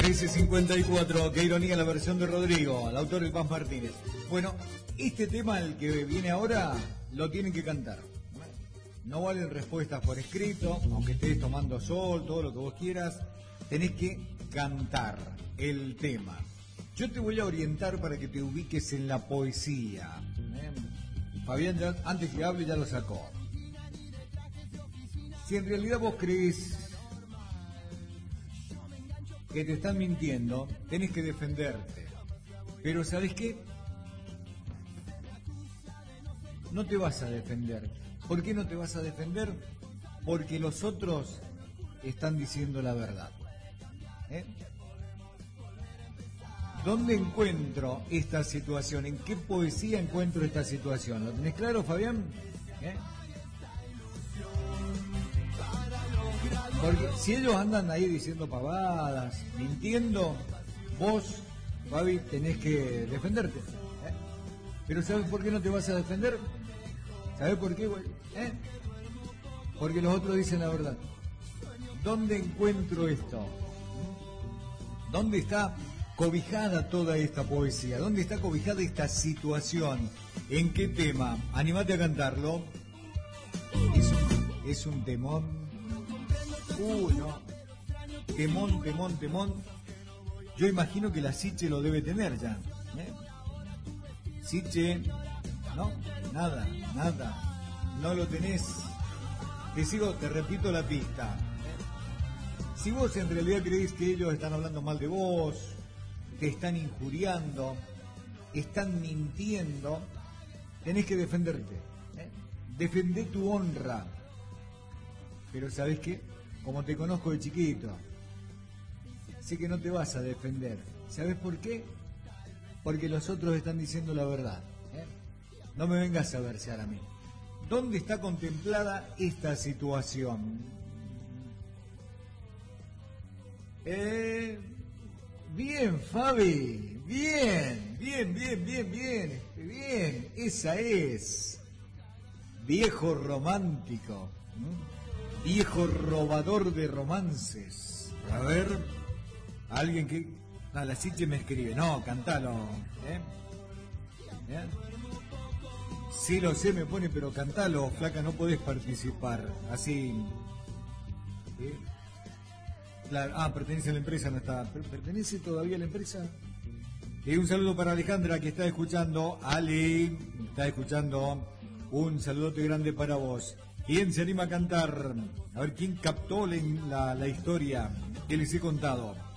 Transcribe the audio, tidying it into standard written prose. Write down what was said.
13:54, qué ironía la versión de Rodrigo, el autor del Paz Martínez. Bueno, este tema, el que viene ahora, lo tienen que cantar. No valen respuestas por escrito, aunque estés tomando sol, todo lo que vos quieras, tenés que cantar el tema. Yo te voy a orientar para que te ubiques en la poesía. Fabián, ya, antes que hable, ya lo sacó. Si en realidad vos crees que te están mintiendo, tenés que defenderte. Pero ¿sabés qué? No te vas a defender. ¿Por qué no te vas a defender? Porque los otros están diciendo la verdad. ¿Dónde encuentro esta situación? ¿En qué poesía encuentro esta situación? ¿Lo tenés claro, Fabián? Porque si ellos andan ahí diciendo pavadas, mintiendo, vos, Fabi, tenés que defenderte. Pero ¿sabes por qué no te vas a defender? ¿Sabes por qué, güey? Porque los otros dicen la verdad. ¿Dónde encuentro esto? ¿Dónde está cobijada toda esta poesía? ¿Dónde está cobijada esta situación? ¿En qué tema? Anímate a cantarlo. Es un temón. No. Temón, temón, temón. Yo imagino que la Siche lo debe tener ya. Siche, no, nada. No lo tenés. Te repito la pista. Si vos en realidad creés que ellos están hablando mal de vos, te están injuriando, están mintiendo, tenés que defenderte. Defendé tu honra. Pero ¿sabés qué? Como te conozco de chiquito, sé que no te vas a defender. ¿Sabés por qué? Porque los otros están diciendo la verdad. No me vengas a versear a mí. ¿Dónde está contemplada esta situación? Bien, Fabi. Bien. Esa es. Viejo romántico. Viejo robador de romances. A ver, alguien que... la Siche me escribe. No, cantalo. Sí lo sé, me pone, pero cantalo, flaca, no podés participar. Así. ¿Sí? Claro, pertenece a la empresa, no está. ¿Pertenece todavía a la empresa? Un saludo para Alejandra, que está escuchando. Ale, está escuchando. Un saludote grande para vos. ¿Quién se anima a cantar? A ver, ¿quién captó la historia que les he contado?